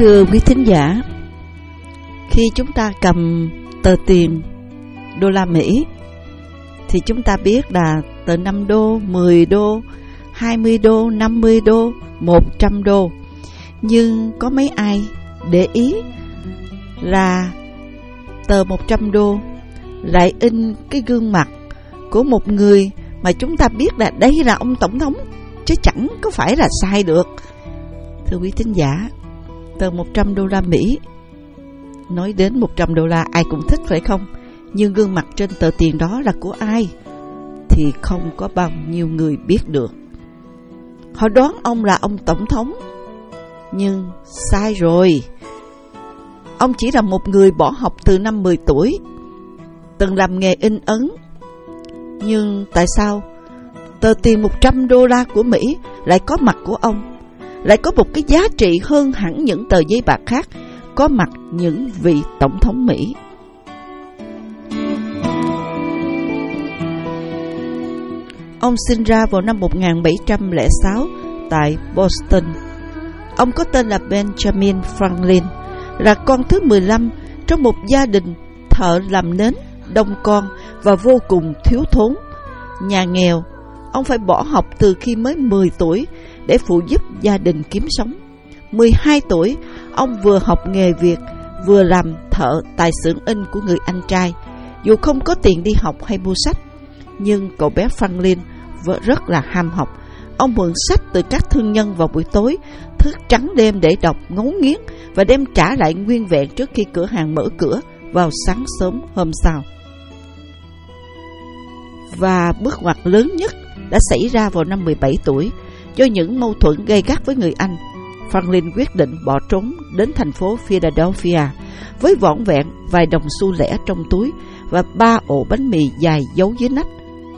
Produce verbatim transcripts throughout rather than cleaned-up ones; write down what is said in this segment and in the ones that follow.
Thưa quý thính giả, khi chúng ta cầm tờ tiền đô la Mỹ thì chúng ta biết là tờ năm đô, mười đô, hai mươi đô, năm mươi đô, một trăm đô. Nhưng có mấy ai để ý là tờ một trăm đô lại in cái gương mặt của một người mà chúng ta biết là đây là ông tổng thống, chứ chẳng có phải là sai được. Thưa quý thính giả, tờ một trăm đô la Mỹ, nói đến một trăm đô la ai cũng thích phải không? Nhưng gương mặt trên tờ tiền đó là của ai thì không có bao nhiêu người biết được. Họ đoán ông là ông tổng thống, nhưng sai rồi. Ông chỉ là một người bỏ học từ năm mười tuổi, từng làm nghề in ấn. Nhưng tại sao tờ tiền một trăm đô la của Mỹ lại có mặt của ông, lại có một cái giá trị hơn hẳn những tờ giấy bạc khác có mặt những vị tổng thống Mỹ? Ông sinh ra vào năm một nghìn bảy trăm lẻ sáu tại Boston. Ông có tên là Benjamin Franklin, là con thứ mười lăm trong một gia đình thợ làm nến đông con và vô cùng thiếu thốn. Nhà nghèo, ông phải bỏ học từ khi mới mười tuổi để phụ giúp gia đình kiếm sống. mười hai tuổi, ông vừa học nghề Việt, vừa làm thợ tại xưởng in của người anh trai. Dù không có tiền đi học hay mua sách, nhưng cậu bé Franklin rất là ham học. Ông mượn sách từ các thương nhân vào buổi tối, thức trắng đêm để đọc ngấu nghiến và đem trả lại nguyên vẹn trước khi cửa hàng mở cửa vào sáng sớm hôm sau. Và bước ngoặt lớn nhất đã xảy ra vào năm mười bảy tuổi. Do những mâu thuẫn gay gắt với người anh, Franklin quyết định bỏ trốn đến thành phố Philadelphia với vỏn vẹn vài đồng xu lẻ trong túi và ba ổ bánh mì dài giấu dưới nách.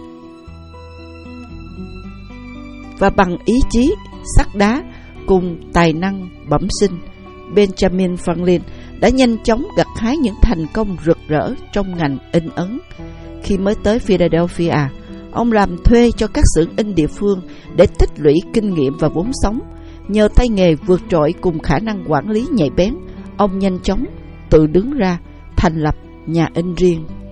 Và bằng ý chí sắt đá cùng tài năng bẩm sinh, Benjamin Franklin đã nhanh chóng gặt hái những thành công rực rỡ trong ngành in ấn. Khi mới tới Philadelphia, ông làm thuê cho các xưởng in địa phương để tích lũy kinh nghiệm và vốn sống. Nhờ tay nghề vượt trội cùng khả năng quản lý nhạy bén, ông nhanh chóng tự đứng ra thành lập nhà in riêng.